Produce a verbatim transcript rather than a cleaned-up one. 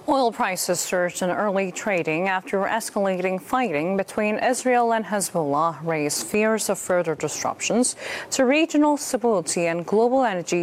Oil prices surged in early trading after escalating fighting between Israel and Hezbollah raised fears of further disruptions to regional stability and global energy